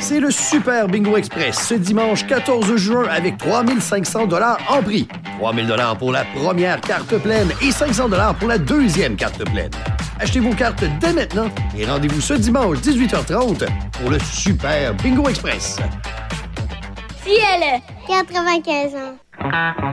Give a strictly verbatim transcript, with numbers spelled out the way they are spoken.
C'est le Super Bingo Express ce dimanche quatorze juin avec trois mille cinq cents dollars en prix. trois mille dollars pour la première carte pleine et cinq cents dollars pour la deuxième carte pleine. Achetez vos cartes dès maintenant et rendez-vous ce dimanche dix-huit heures trente pour le Super Bingo Express. Ciel quatre-vingt-quinze ans.